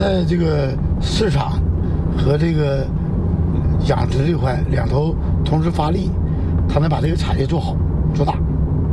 在这个市场和这个养殖这块两头同时发力，他能把这个产业做好做大。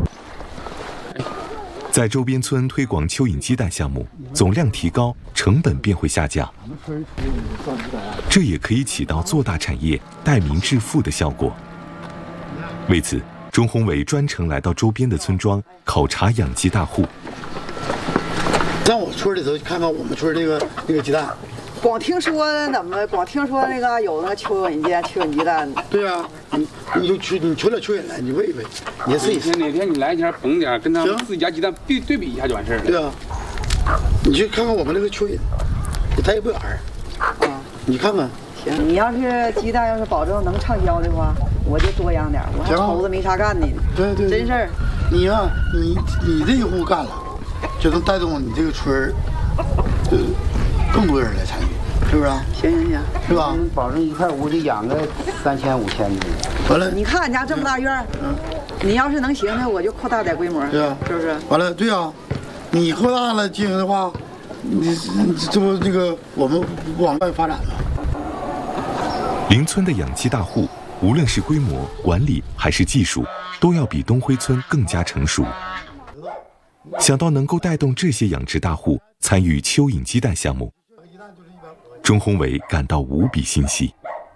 在周边村推广蚯蚓鸡蛋项目，总量提高，成本便会下降。这也可以起到做大产业、带民致富的效果。为此，钟宏伟专程来到周边的村庄考察养鸡大户。 让我村里头看看我们村那个鸡蛋。 光听说光听说那个有那个蚯蚓鸡蛋。 对啊，你取点蚯蚓来，你喂一喂，你也试一试。 哪天你来一天捧点，跟他们自己家鸡蛋对比一下就完事了。 对啊，你去看看我们那个蚯蚓，它也不远儿。啊，你看看。 行，你要是鸡蛋要是保证能畅销的话，我就多养点。我还愁着没啥干呢。 对， 真事儿。 你呀，你这一户干了，就能带动你这个村儿，更多人来参与，是不是啊？ 行， 是吧？ 保证一块屋里养个3000、5000的。 完了， 你看俺家这么大院，你要是能行呢，我就扩大点规模， 对啊， 是不是？ 完了，对啊，你扩大了经营的话，你这不那个我们不往外发展吗？ 邻村的养鸡大户，无论是规模、管理还是技术，都要比东辉村更加成熟。想到能够带动这些养殖大户参与蚯蚓鸡蛋项目，钟宏伟感到无比欣喜。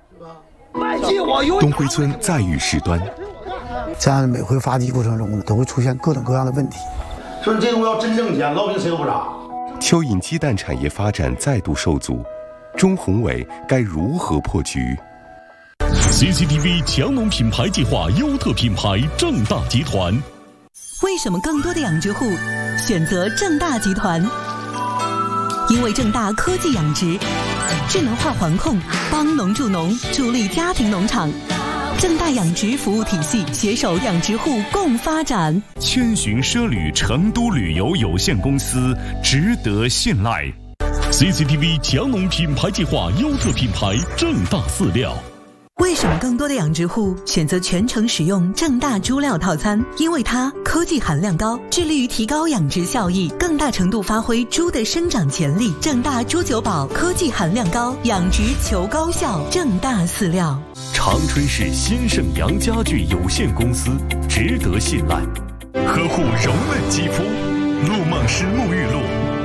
东辉村再遇事端， 这样每回发鸡过程中呢，都会出现各种各样的问题。 说你这东西要真挣钱，老百姓谁都不傻。 蚯蚓鸡蛋产业发展再度受阻，钟宏伟该如何破局？ CCTV 强农品牌计划优特品牌正大集团。 为什么更多的养殖户选择正大集团？因为正大科技养殖，智能化环控，帮农助农，助力家庭农场。正大养殖服务体系携手养殖户共发展。 千寻奢旅成都旅游有限公司值得信赖。CCTV 强农品牌计划优特品牌正大饲料。 为什么更多的养殖户选择全程使用正大猪料套餐？因为它科技含量高，致力于提高养殖效益，更大程度发挥猪的生长潜力。正大猪酒宝科技含量高，养殖求高效。正大饲料。 长春市新盛阳家具有限公司值得信赖，呵护柔嫩肌肤，陆梦诗沐浴露。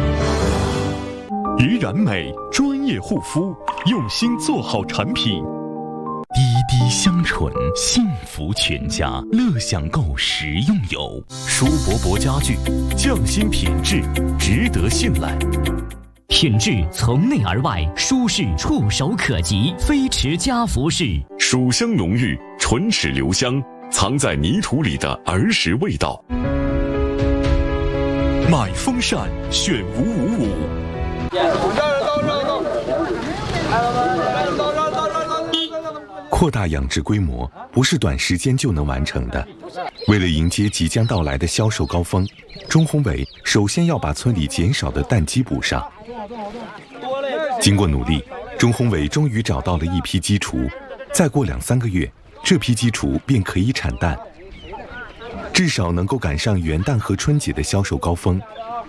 怡然美专业护肤，用心做好产品。滴滴香醇，幸福全家，乐享购实用油。舒伯伯家具，匠心品质，值得信赖。 品质从内而外，舒适触手可及，飞驰家服饰。 蜀香浓郁，唇齿留香，藏在泥土里的儿时味道。买风扇选555。 扩大养殖规模不是短时间就能完成的。为了迎接即将到来的销售高峰，钟宏伟首先要把村里减少的蛋鸡补上。经过努力，钟宏伟终于找到了一批鸡雏，再过2-3个月，这批鸡雏便可以产蛋，至少能够赶上元旦和春节的销售高峰。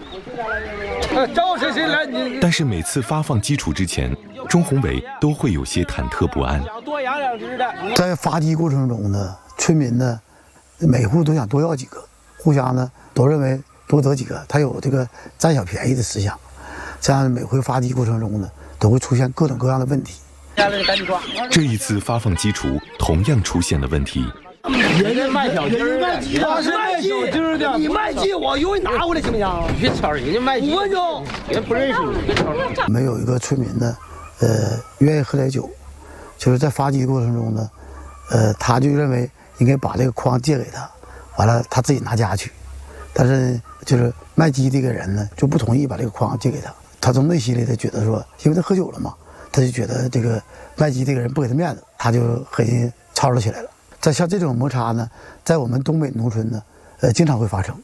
但是每次发放鸡雏之前，钟宏伟都会有些忐忑不安。 在发鸡过程中呢，村民呢，每户都想多要几个，互相呢都认为多得几个，他有这个占小便宜的思想。这样每回发鸡过程中呢，都会出现各种各样的问题。 这一次发放鸡雏同样出现了问题。 人家卖小鸡儿的，他是卖小鸡儿的。你卖鸡，我有你拿过来行不行？你别吵人家卖鸡，5分钟，人不认识你，别吵。 我们有一个村民呢，愿意喝点酒，就是在发鸡的过程中呢，他就认为应该把这个筐借给他，完了他自己拿家去，但是就是卖鸡这个人呢就不同意把这个筐借给他，他从内心里他觉得说，因为他喝酒了嘛，他就觉得这个卖鸡这个人不给他面子，他就狠心吵吵起来了。在像这种摩擦呢，在我们东北农村呢，经常会发生。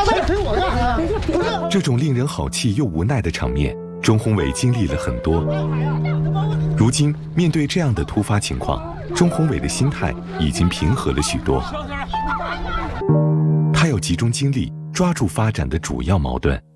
这种令人好气又无奈的场面，钟宏伟经历了很多。如今面对这样的突发情况，钟宏伟的心态已经平和了许多。他要集中精力抓住发展的主要矛盾。